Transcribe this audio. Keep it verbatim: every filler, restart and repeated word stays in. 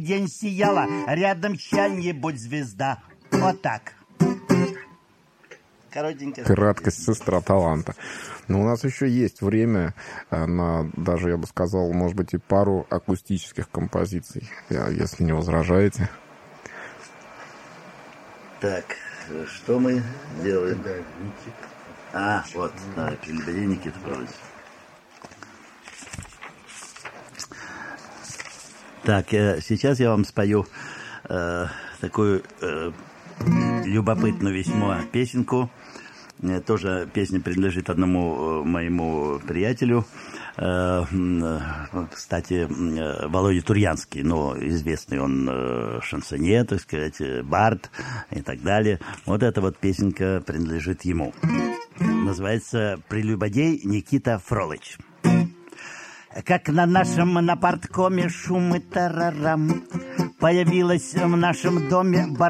день сияла, рядом чья-нибудь звезда. Вот так. Коротенько. Краткость, сестра таланта. Но у нас еще есть время на, даже, я бы сказал, может быть, и пару акустических композиций, если не возражаете. Так, что мы делаем? А, вот, да, прелюбодей Никита Фролыч. Так, я, сейчас я вам спою э, такую э, любопытную весьма песенку. Э, тоже песня принадлежит одному э, моему приятелю. Э, э, кстати, э, Володя Турьянский, но известный он э, шансонье, так сказать, бард и так далее. Вот эта вот песенка принадлежит ему. Называется «Прелюбодей Никита Фролыч». Как на нашем на парткоме шум и тарарам, появилась в нашем доме бар.